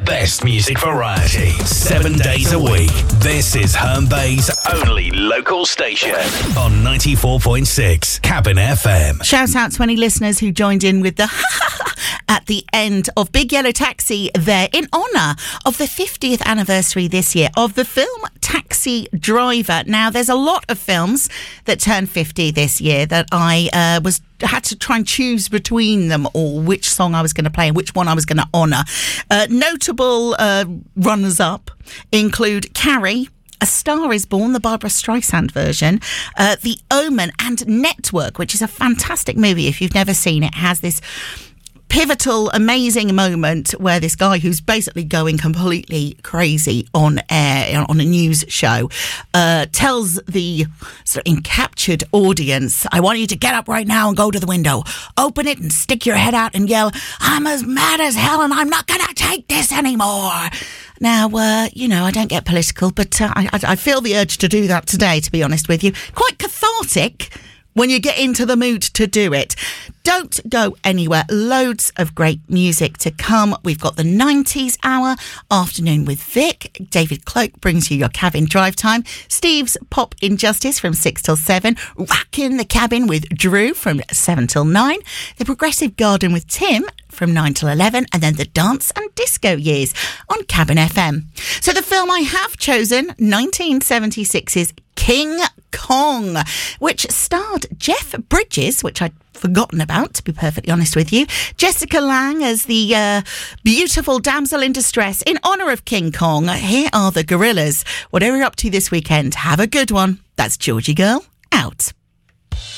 best music variety, 7 days a week. This is Herne Bay's only local station on 94.6 Cabin FM. Shout out to any listeners who joined in with the at the end of Big Yellow Taxi there in honour of the 50th anniversary this year of the film Taxi Driver. Now, there's a lot of films that turn 50 this year that I had to try and choose between them all, which song I was going to play and which one I was going to honour. Notable runners-up include Carrie, A Star Is Born, the Barbara Streisand version, The Omen, and Network, which is a fantastic movie. If you've never seen it, has this pivotal, amazing moment where this guy who's basically going completely crazy on air, on a news show, tells the sort of encaptured audience, I want you to get up right now and go to the window, open it and stick your head out and yell, I'm as mad as hell and I'm not going to take this anymore. Now, I don't get political, but I feel the urge to do that today, to be honest with you. Quite cathartic when you get into the mood to do it. Don't go anywhere. Loads of great music to come. We've got the 90s hour, Afternoon with Vic. David Cloak brings you your cabin drive time. Steve's Pop Injustice from 6 till 7. Rockin' the Cabin with Drew from 7 till 9. The Progressive Garden with Tim from 9 till 11, and then the dance and disco years on Cabin FM. So the film I have chosen, 1976's King Kong, which starred Jeff Bridges, which I'd forgotten about, to be perfectly honest with you. Jessica Lange as the beautiful damsel in distress in honour of King Kong. Here are the Gorillas. Whatever you're up to this weekend, have a good one. That's Georgie Girl, out.